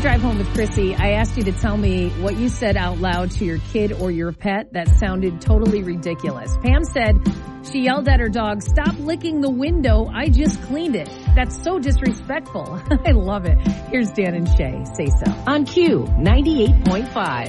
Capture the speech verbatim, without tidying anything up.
Drive Home with Chrissy, I asked you to tell me what you said out loud to your kid or your pet that sounded totally ridiculous. Pam said she yelled at her dog, "Stop licking the window. I just cleaned it." That's so disrespectful. I love it. Here's Dan and Shay. Say so. On Q ninety-eight point five.